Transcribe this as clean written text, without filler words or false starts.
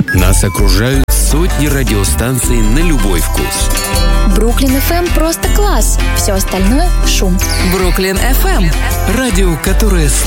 Нас окружают сотни радиостанций на любой вкус. Бруклин FM просто класс. Все остальное — шум. Бруклин FM. Радио, которое